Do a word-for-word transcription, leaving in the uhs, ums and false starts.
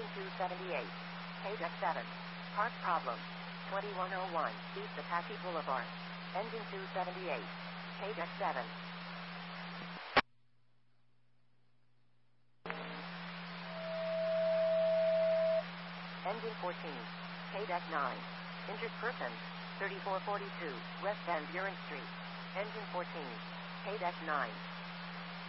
two seventy-eight. K-Deck seven. Park problem. twenty-one oh one East Apache Boulevard. Engine two seventy-eight. K-Deck seven. Engine fourteen. K-Deck nine. Injured person. thirty-four forty-two West Van Buren Street. Engine fourteen. K-Deck nine.